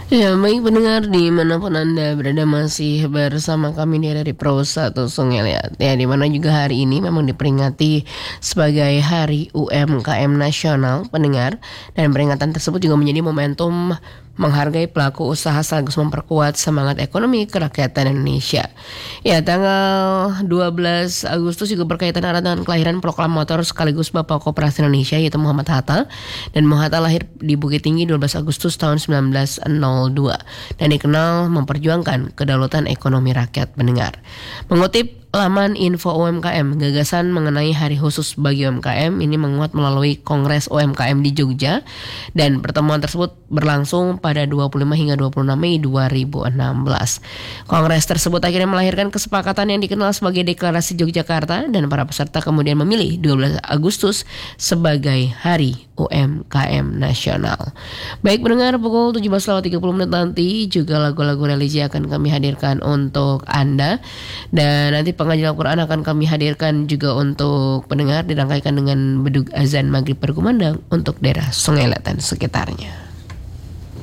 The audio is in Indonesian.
Ya, baik pendengar dimanapun Anda berada masih bersama kami di dari Prosa atau Sungai Liat. Ya, dimana juga hari ini memang diperingati sebagai Hari UMKM Nasional pendengar. Dan peringatan tersebut juga menjadi momentum menghargai pelaku usaha sekaligus memperkuat semangat ekonomi kerakyatan Indonesia. Ya, tanggal 12 Agustus juga berkaitan erat dengan kelahiran proklamator sekaligus Bapak Koperasi Indonesia yaitu Muhammad Hatta. Dan Muhammad Hatta lahir di Bukit Tinggi 12 Agustus tahun 1902 dan dikenal memperjuangkan kedaulatan ekonomi rakyat pendengar. Mengutip laman info UMKM, gagasan mengenai hari khusus bagi UMKM ini menguat melalui Kongres UMKM di Jogja dan pertemuan tersebut berlangsung pada 25 hingga 26 Mei 2016. Kongres tersebut akhirnya melahirkan kesepakatan yang dikenal sebagai Deklarasi Yogyakarta dan para peserta kemudian memilih 12 Agustus sebagai Hari UMKM Nasional. Baik pendengar, pukul 17.30 nanti juga lagu-lagu religi akan kami hadirkan untuk Anda dan nanti pengajian Al-Quran akan kami hadirkan juga untuk pendengar dirangkaikan dengan bedug azan maghrib berkumandang untuk daerah Sungai Liat dan sekitarnya.